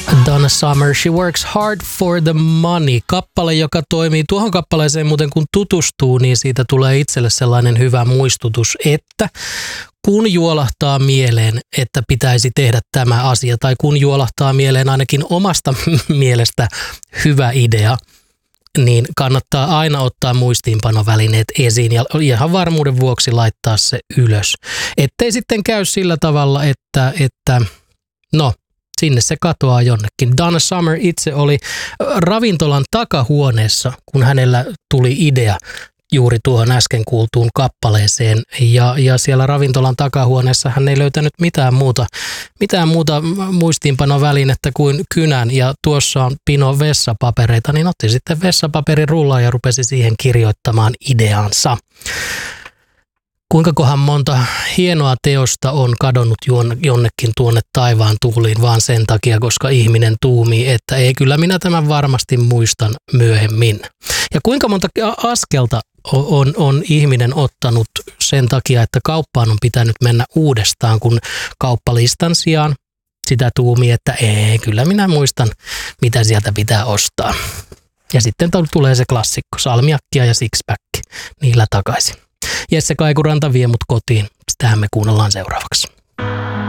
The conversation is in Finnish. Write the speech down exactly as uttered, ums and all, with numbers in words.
Donna Summer, She Works Hard for the Money. Kappale, joka toimii. Tuohon kappaleeseen muuten kun tutustuu, niin siitä tulee itselle sellainen hyvä muistutus, että kun juolahtaa mieleen, että pitäisi tehdä tämä asia, tai kun juolahtaa mieleen ainakin omasta mielestä hyvä idea, niin kannattaa aina ottaa muistiinpanovälineet esiin ja ihan varmuuden vuoksi laittaa se ylös. Ettei sitten käy sillä tavalla, että, että no, sinne se katoaa jonnekin. Donna Summer itse oli ravintolan takahuoneessa, kun hänellä tuli idea juuri tuohon äsken kuultuun kappaleeseen. Ja, ja siellä ravintolan takahuoneessa hän ei löytänyt mitään muuta, mitään muuta muistiinpanovälinettä kuin kynän. Ja tuossa on pino vessapapereita, niin otti sitten vessapaperin rullaan ja rupesi siihen kirjoittamaan ideansa. Kuinkakohan monta hienoa teosta on kadonnut jonnekin tuonne taivaan tuuliin vaan sen takia, koska ihminen tuumii, että ei, kyllä minä tämän varmasti muistan myöhemmin. Ja kuinka monta askelta on, on ihminen ottanut sen takia, että kauppaan on pitänyt mennä uudestaan, kun kauppalistan sijaan sitä tuumii, että ei, kyllä minä muistan, mitä sieltä pitää ostaa. Ja sitten tulee se klassikko, salmiakkia ja sixpack, niillä takaisin. Jesse Kaikuranta vie mut kotiin. Sitähän me kuunnellaan seuraavaksi.